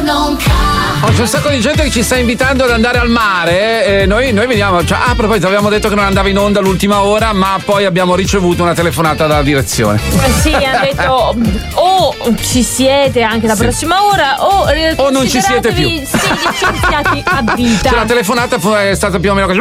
C'è un sacco di gente che ci sta invitando ad andare al mare. Noi veniamo. Cioè, a proposito, avevamo detto che non andava in onda l'ultima ora, ma poi abbiamo ricevuto una telefonata dalla direzione. Sì, hanno detto o ci siete anche la prossima ora o non ci siete più. Siete licenziati a vita. Cioè, la telefonata è stata più o meno così.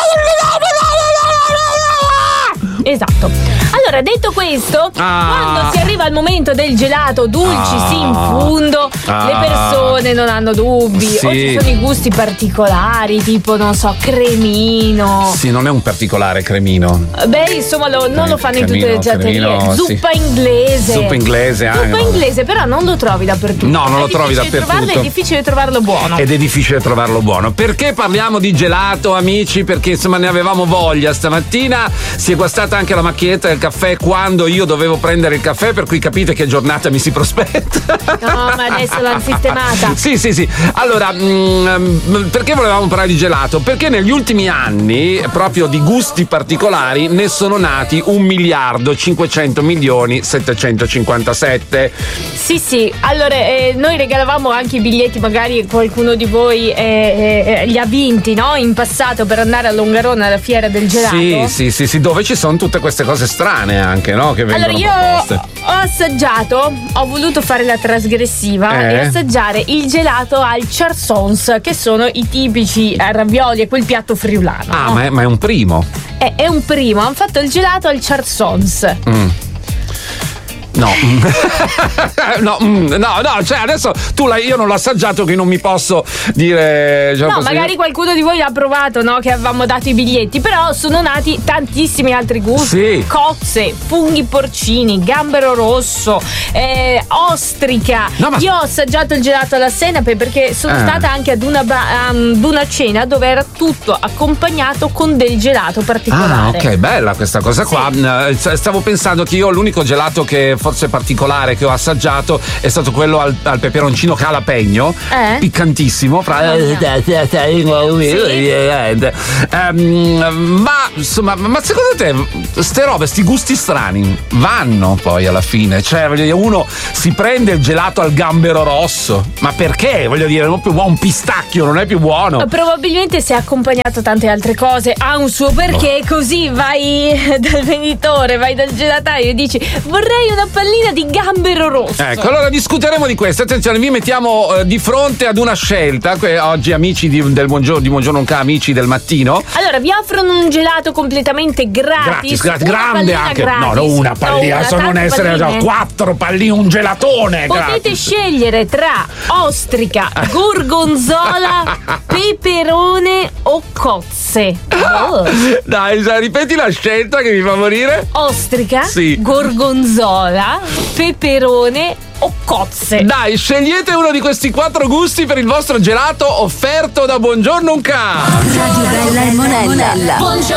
Esatto. Allora, detto questo, quando si arriva al momento del gelato dulcis in fundo, le persone non hanno dubbi. Sì. O ci sono i gusti particolari, tipo, non so, cremino. Sì, non è un particolare cremino. Beh, insomma, non lo fanno in tutte le gelaterie. Cremino, Zuppa inglese. Zuppa inglese anche. Zuppa inglese, però non lo trovi dappertutto. No, non lo trovi dappertutto. È difficile trovarlo buono. Ed è difficile trovarlo buono. Perché parliamo di gelato, amici? Perché insomma ne avevamo voglia. Stamattina si è guastata anche la macchinetta del caffè quando io dovevo prendere il caffè, per cui capite che giornata mi si prospetta. No, ma adesso l'hanno sistemata. Sì. Allora, perché volevamo parlare di gelato? Perché negli ultimi anni, proprio di gusti particolari, ne sono nati 1.500.757.000.000. Sì. Allora, noi regalavamo anche i biglietti, magari qualcuno di voi li ha vinti, no? In passato, per andare a Longarone alla fiera del gelato. Sì, dove ci sono tutte queste cose strane anche, no? Che vengono proposte. Ho assaggiato, ho voluto fare la trasgressiva e assaggiare il gelato al charsons, che sono i tipici ravioli e quel piatto friulano. Ma è un primo. È un primo, hanno fatto il gelato al charsons. No, cioè adesso io non l'ho assaggiato, che non mi posso dire. No, magari qualcuno di voi l'ha provato, no? Che avevamo dato i biglietti, però sono nati tantissimi altri gusti. Sì. Cozze, funghi porcini, gambero rosso, ostrica. No, Io ho assaggiato il gelato alla senape perché sono stata anche ad una cena dove era tutto accompagnato con del gelato particolare. Ok, bella questa cosa qua. Stavo pensando che io l'unico gelato che forse particolare che ho assaggiato è stato quello al peperoncino jalapeno, piccantissimo, ma insomma, ma secondo te ste robe, sti gusti strani vanno poi alla fine? Cioè, uno si prende il gelato al gambero rosso, ma perché? Voglio dire, non è più buono, un pistacchio non è più buono. Probabilmente se è accompagnato a tante altre cose ha un suo perché, così vai dal venditore, vai dal gelataio e dici vorrei una pallina di gambero rosso. Ecco, allora discuteremo di questo. Attenzione, vi mettiamo di fronte ad una scelta. Oggi amici di Buongiorno Nonca, amici del mattino. Allora, vi offrono un gelato completamente gratis. Grande anche. Gratis. No, una pallina, adesso non essere 4 palline, un gelatone. Potete scegliere tra ostrica, gorgonzola, peperone o cozze. Dai, ripeti la scelta che mi fa morire. Ostrica, sì, gorgonzola, peperone o cozze. Dai, scegliete uno di questi 4 gusti per il vostro gelato offerto da Buongiorno Nonca. Radio Bella e Monella.